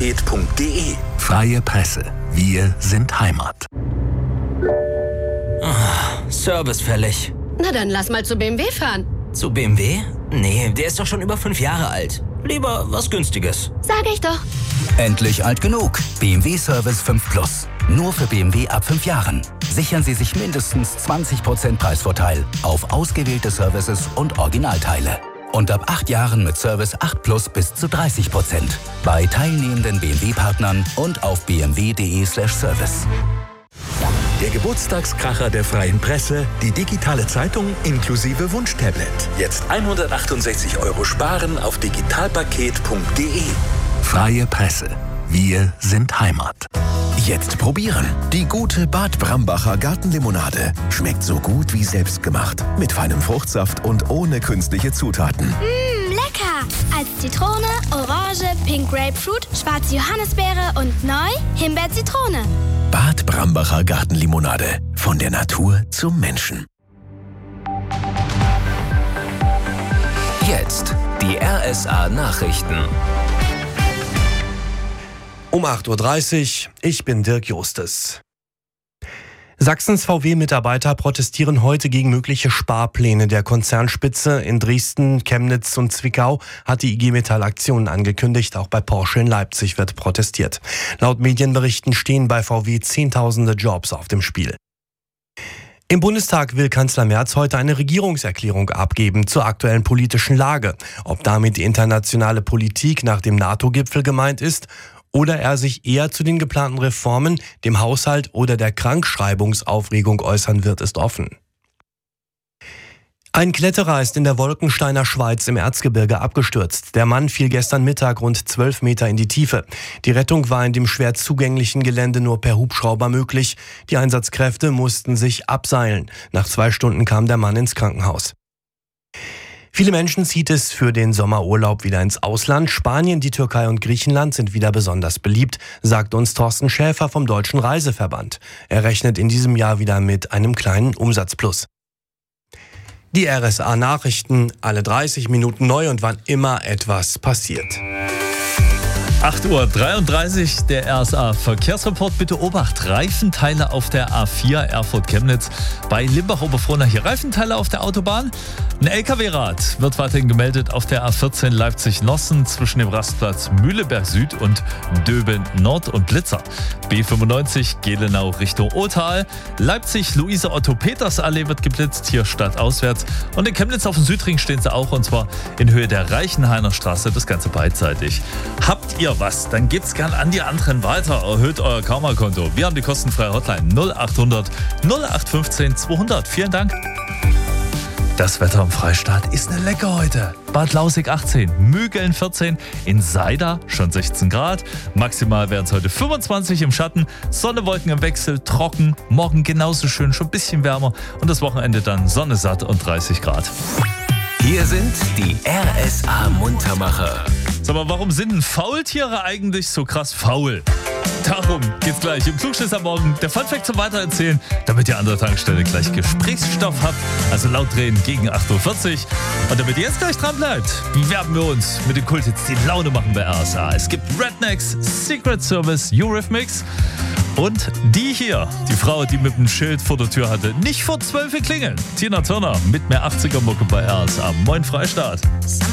digitalpaket.de. Freie Presse. Wir sind Heimat. Service fällig. Na dann lass mal zu BMW fahren. Zu BMW? Nee, der ist doch schon über 5 Jahre alt. Lieber was Günstiges. Sag ich doch. Endlich alt genug. BMW Service 5 Plus. Nur für BMW ab 5 Jahren. Sichern Sie sich mindestens 20% Preisvorteil auf ausgewählte Services und Originalteile. Und ab 8 Jahren mit Service 8 Plus bis zu 30%. Bei teilnehmenden BMW-Partnern und auf bmw.de/service. Der Geburtstagskracher der Freien Presse, die digitale Zeitung inklusive Wunschtablet. Jetzt 168 € sparen auf digitalpaket.de. Freie Presse. Wir sind Heimat. Jetzt probieren. Die gute Bad Brambacher Gartenlimonade. Schmeckt so gut wie selbstgemacht. Mit feinem Fruchtsaft und ohne künstliche Zutaten. Lecker! Als Zitrone, Orange, Pink Grapefruit, schwarze Johannisbeere und neu Himbeer-Zitrone. Bad Brambacher Gartenlimonade. Von der Natur zum Menschen. Jetzt die RSA Nachrichten. Um 8.30 Uhr, ich bin Dirk Justes. Sachsens VW-Mitarbeiter protestieren heute gegen mögliche Sparpläne der Konzernspitze. In Dresden, Chemnitz und Zwickau hat die IG Metall Aktionen angekündigt. Auch bei Porsche in Leipzig wird protestiert. Laut Medienberichten stehen bei VW Zehntausende Jobs auf dem Spiel. Im Bundestag will Kanzler Merz heute eine Regierungserklärung abgeben zur aktuellen politischen Lage. Ob damit die internationale Politik nach dem NATO-Gipfel gemeint ist oder er sich eher zu den geplanten Reformen, dem Haushalt oder der Krankschreibungsaufregung äußern wird, ist offen. Ein Kletterer ist in der Wolkensteiner Schweiz im Erzgebirge abgestürzt. Der Mann fiel gestern Mittag rund 12 Meter in die Tiefe. Die Rettung war in dem schwer zugänglichen Gelände nur per Hubschrauber möglich. Die Einsatzkräfte mussten sich abseilen. Nach 2 Stunden kam der Mann ins Krankenhaus. Viele Menschen zieht es für den Sommerurlaub wieder ins Ausland. Spanien, die Türkei und Griechenland sind wieder besonders beliebt, sagt uns Thorsten Schäfer vom Deutschen Reiseverband. Er rechnet in diesem Jahr wieder mit einem kleinen Umsatzplus. Die RSA-Nachrichten, alle 30 Minuten neu und wann immer etwas passiert. 8.33 Uhr, der RSA-Verkehrsreport. Bitte Obacht, Reifenteile auf der A4 Erfurt-Chemnitz bei Limbach-Oberfrohna. Hier Reifenteile auf der Autobahn. Ein LKW-Rad wird weiterhin gemeldet auf der A14 Leipzig-Nossen zwischen dem Rastplatz Mühleberg Süd und Döben Nord und Blitzer. B95 Gelenau Richtung Othal. Leipzig-Luise-Otto-Peters-Allee wird geblitzt, hier stadtauswärts. Und in Chemnitz auf dem Südring stehen sie auch, und zwar in Höhe der Reichenhainer Straße, das Ganze beidseitig. Habt ihr was, dann gebt's gern an die anderen weiter. Erhöht euer Karma-Konto. Wir haben die kostenfreie Hotline 0800 0815 200. Vielen Dank. Das Wetter im Freistaat ist eine Lecke heute. Bad Lausick 18, Mügeln 14, in Seida schon 16 Grad. Maximal wären es heute 25 im Schatten. Sonne, Wolken im Wechsel, trocken. Morgen genauso schön, schon ein bisschen wärmer. Und das Wochenende dann Sonne satt und 30 Grad. Hier sind die RSA-Muntermacher. Sag mal, warum sind denn Faultiere eigentlich so krass faul? Darum geht's gleich im Klugschisser-Morgen. Der Funfact zum Weitererzählen, damit ihr an der Tankstelle gleich Gesprächsstoff habt. Also laut drehen gegen 8.40 Uhr. Und damit ihr jetzt gleich dran bleibt, bewerben wir uns mit den Kulthits, die Laune machen bei RSA. Es gibt Rednecks, Secret Service, Eurythmics und die hier, die Frau, die mit dem Schild vor der Tür hatte, nicht vor 12 Uhr klingeln. Tina Turner mit mehr 80er-Mucke bei RSA. Moin Freistaat.